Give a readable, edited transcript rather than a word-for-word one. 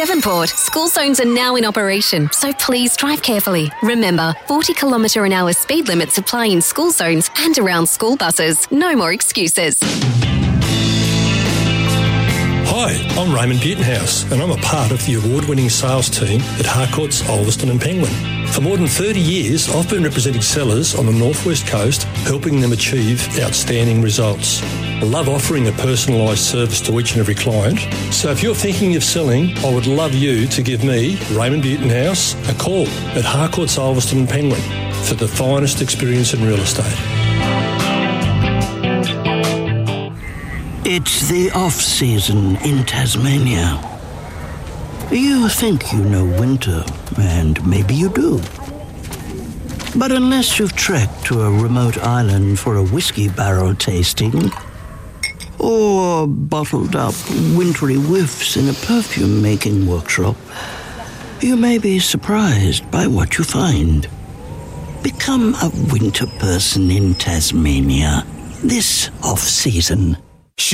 Devonport, school zones are now in operation, so please drive carefully. Remember, 40km/h speed limits apply in school zones and around school buses. No more excuses. Hi, I'm Raymond Butenhouse, and I'm a part of the award-winning sales team at Harcourts, Ulverston and Penguin. For more than 30 years, I've been representing sellers on the Northwest Coast, helping them achieve outstanding results. I love offering a personalised service to each and every client. So if you're thinking of selling, I would love you to give me, Raymond Butenhouse, a call at Harcourts, Ulverston and Penguin for the finest experience in real estate. It's the off-season in Tasmania. You think you know winter, and maybe you do. But unless you've trekked to a remote island for a whiskey barrel tasting, or bottled up wintry whiffs in a perfume-making workshop, you may be surprised by what you find. Become a winter person in Tasmania this off-season.